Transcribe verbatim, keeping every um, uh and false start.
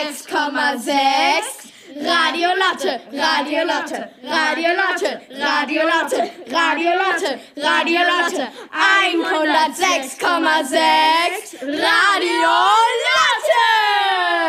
sechs Komma sechs. Radio Lotte, Radio Lotte, Radio Lotte, Radio Lotte, Radio Lotte, Radio Lotte, hundertsechs Komma sechs. Radio